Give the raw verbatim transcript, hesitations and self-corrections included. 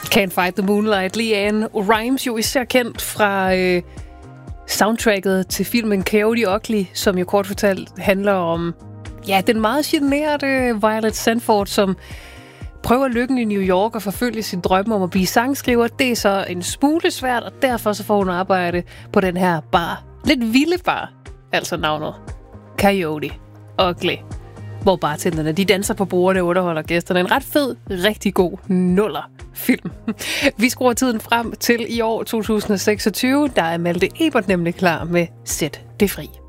Can't Fight the Moonlight. LeAnn Rimes, jo især kendt fra øh, soundtracket til filmen Coyote Ugly, som jo kort fortalt handler om ja, den meget generede Violet Sanford, som prøver lykken i New York og forfølge sin drømme om at blive sangskriver. Det er så en smule svært, og derfor så får hun arbejde på den her bar. Lidt vilde bar, altså navnet Coyote Ugly, hvor bartenderne de danser på bordene og underholder gæsterne. En ret fed, rigtig god nuller-film. Vi skruer tiden frem til i år to tusind seksogtyve. Der er Malte Ebert nemlig klar med Sæt det fri.